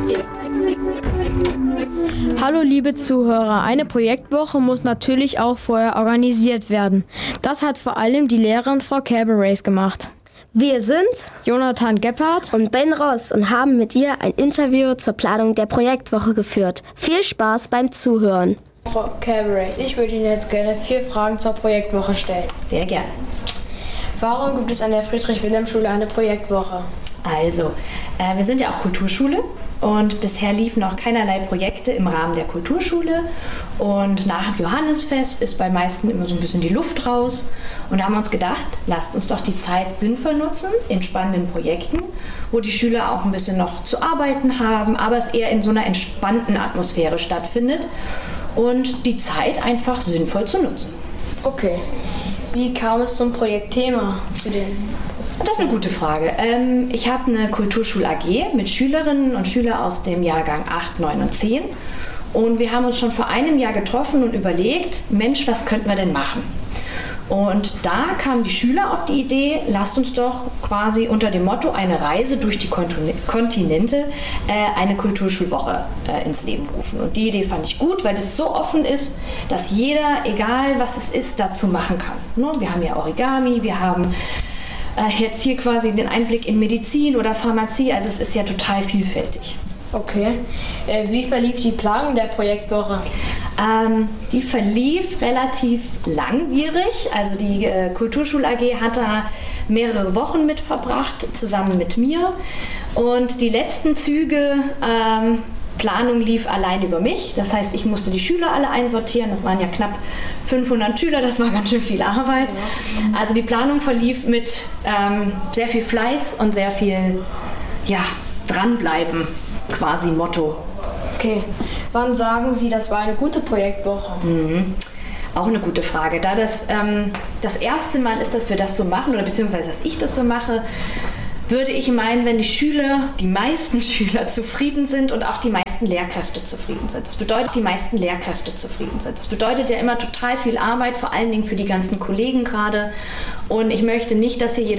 Hallo liebe Zuhörer, eine Projektwoche muss natürlich auch vorher organisiert werden. Das hat vor allem die Lehrerin Frau Kerberais gemacht. Wir sind Jonathan Gebhardt und Ben Ross und haben mit ihr ein Interview zur Planung der Projektwoche geführt. Viel Spaß beim Zuhören. Frau Kerberais, ich würde Ihnen jetzt gerne 4 Fragen zur Projektwoche stellen. Sehr gerne. Warum gibt es an der Friedrich-Wilhelm-Schule eine Projektwoche? Also, wir sind ja auch Kulturschule und bisher liefen noch keinerlei Projekte im Rahmen der Kulturschule. Und nach dem Johannisfest ist bei meisten immer so ein bisschen die Luft raus. Und da haben wir uns gedacht, lasst uns doch die Zeit sinnvoll nutzen in spannenden Projekten, wo die Schüler auch ein bisschen noch zu arbeiten haben, aber es eher in so einer entspannten Atmosphäre stattfindet und die Zeit einfach sinnvoll zu nutzen. Okay. Wie kam es zum Projektthema für den? Das ist eine gute Frage. Ich habe eine Kulturschul-AG mit Schülerinnen und Schülern aus dem Jahrgang 8, 9 und 10. Und wir haben uns schon vor einem Jahr getroffen und überlegt, Mensch, was könnten wir denn machen? Und da kamen die Schüler auf die Idee, lasst uns doch quasi unter dem Motto eine Reise durch die Kontinente eine Kulturschulwoche ins Leben rufen. Und die Idee fand ich gut, weil das so offen ist, dass jeder, egal was es ist, dazu machen kann. Wir haben ja Origami, wir haben jetzt hier quasi den Einblick in Medizin oder Pharmazie, also es ist ja total vielfältig. Okay. Wie verlief die Planung der Projektwoche? Die verlief relativ langwierig. Also die Kulturschul-AG hat da mehrere Wochen mit verbracht, zusammen mit mir. Und die letzten Züge Planung lief allein über mich. Das heißt, ich musste die Schüler alle einsortieren. Das waren ja knapp 500 Schüler, das war ganz schön viel Arbeit. Also die Planung verlief mit sehr viel Fleiß und sehr viel dranbleiben, quasi Motto. Okay. Wann sagen Sie, das war eine gute Projektwoche? Auch eine gute Frage. Da das das erste Mal ist, dass wir das so machen, oder beziehungsweise dass ich das so mache, würde ich meinen, wenn die meisten Schüler zufrieden sind und auch die meisten Lehrkräfte zufrieden sind. Das bedeutet, Das bedeutet ja immer total viel Arbeit, vor allen Dingen für die ganzen Kollegen gerade. Und ich möchte nicht, dass hier jeder